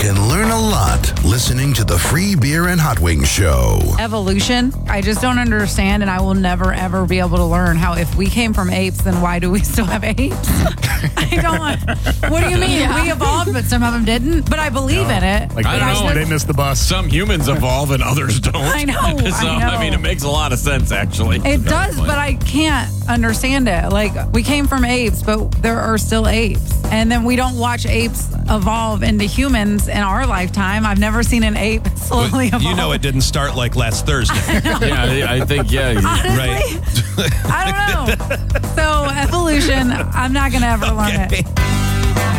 can learn a lot listening to the Free Beer and Hot Wings Show. Evolution. I just don't understand, and I will never, ever be able to learn how if we came from apes, then why do we still have apes? I don't. What do you mean? Yeah. We evolved, but some of them didn't? But I believe in it. Like, I don't know. they missed the bus. Some humans evolve and others don't. I know, So, I know. I mean, it makes a lot of sense, actually. It does, but I can't understand it. Like, we came from apes, but there are still apes. And then we don't watch apes evolve into humans in our lifetime. I've never seen an ape slowly evolve. You know it didn't start like last Thursday. Yeah, I think, Honestly, Right. I don't know. So, evolution, I'm not going to ever learn it.